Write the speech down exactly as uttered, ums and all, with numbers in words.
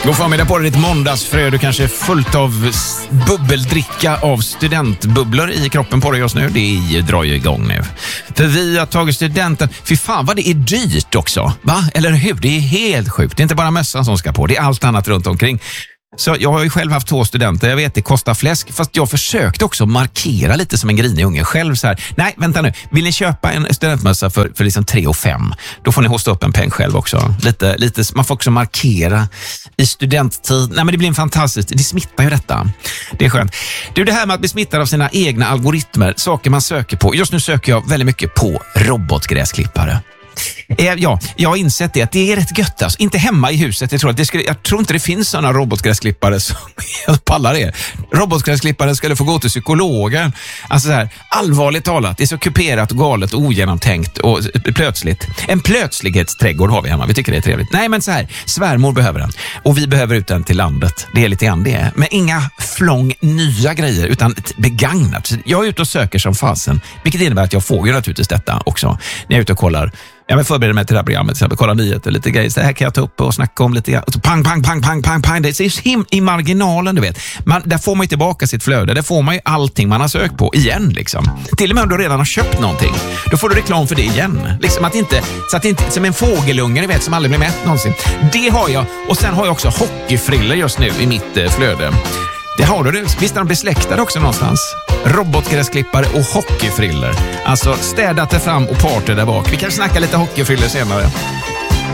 God förmiddag på dig, ditt måndagsfrö. Du kanske är fullt av bubbeldricka av studentbubblor i kroppen på dig just nu. Det drar ju igång nu. För vi har tagit studenten. Fy fan vad det är dyrt också. Va? Eller hur? Det är helt sjukt. Det är inte bara mössan som ska på. Det är allt annat runt omkring. Så jag har ju själv haft två studenter. Jag vet, det kostar fläsk. Fast jag försökte också markera lite som en grinig unge själv. Så här, nej, vänta nu. Vill ni köpa en studentmössa för, för liksom tre och fem? Då får ni hosta upp en peng själv också. Lite, lite, man får också markera i studenttid. Nej, men det blir en fantastiskt. Det smittar ju detta. Det är skönt. Du, det här med att bli smittad av sina egna algoritmer. Saker man söker på. Just nu söker jag väldigt mycket på robotgräsklippare. Ja, jag har insett det att det är rätt gött alltså. Inte hemma i huset, jag tror, att det skulle, jag tror inte det finns sådana robotgräsklippare som jag pallar det. Robotgräsklipparen skulle få gå till psykologen. Alltså så här, allvarligt talat, det är så kuperat och galet och ogenomtänkt och plötsligt. En plötslighetsträdgård har vi hemma, vi tycker det är trevligt. Nej, men så här, svärmor behöver den och vi behöver ut den till landet. Det är lite grann det. Men inga flång nya grejer utan begagnat. Jag är ute och söker som fasen, vilket innebär att jag får ju naturligtvis detta också när jag är ute och kollar. Jag vill förbereda mig till det här programmet, till exempel kolla nyheter, lite grejer. Så här kan jag ta upp och snacka om lite. Och så pang, pang, pang, pang, pang, pang. Det är him i marginalen, du vet. Man, där får man ju tillbaka sitt flöde. Där får man ju allting man har sökt på igen, liksom. Till och med om du redan har köpt någonting. Då får du reklam för det igen. Liksom att inte, så att det inte, som en fågelunge, du vet, som aldrig blir mätt någonsin. Det har jag. Och sen har jag också hockeyfriller just nu i mitt eh, flöde. Det har du det. Visst är de besläktade också någonstans? Robotgräsklippare och hockeyfriller. Alltså städat det fram och party där bak. Vi kan snacka lite hockeyfriller senare.